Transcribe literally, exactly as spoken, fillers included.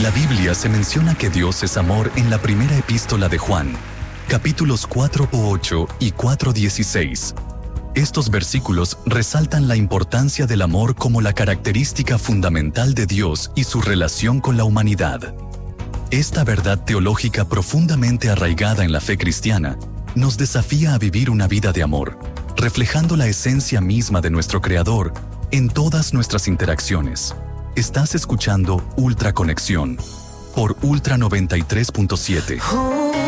La Biblia se menciona que Dios es amor en la primera epístola de Juan, capítulos cuatro ocho y cuatro dieciséis. Estos versículos resaltan la importancia del amor como la característica fundamental de Dios y su relación con la humanidad. Esta verdad teológica profundamente arraigada en la fe cristiana nos desafía a vivir una vida de amor, reflejando la esencia misma de nuestro Creador en todas nuestras interacciones. Estás escuchando Ultra Conexión por Ultra noventa y tres punto siete.